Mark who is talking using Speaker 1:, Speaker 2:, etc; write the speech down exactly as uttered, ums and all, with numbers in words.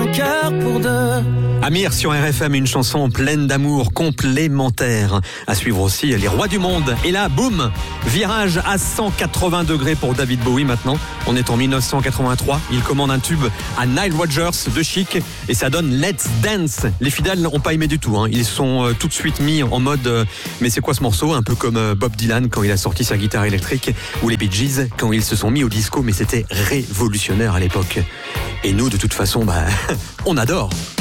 Speaker 1: un cœur pour deux.
Speaker 2: Amir sur R F M, une chanson pleine d'amour, complémentaire. À suivre aussi Les Rois du Monde. Et là, boum, virage à cent quatre-vingts degrés pour David Bowie maintenant. On est en dix-neuf cent quatre-vingt-trois. Il commande un tube à Nile Rodgers de Chic et ça donne Let's Dance. Les fidèles n'ont pas aimé du tout. Hein. Ils sont euh, tout de suite mis en mode euh, mais c'est quoi ce morceau? Un peu comme euh, Bob Dylan quand il a sorti sa guitare électrique ou les Bee Gees quand ils se sont mis au disco. Mais c'était révolutionnaire à l'époque. Et nous, de toute façon, bah, on adore.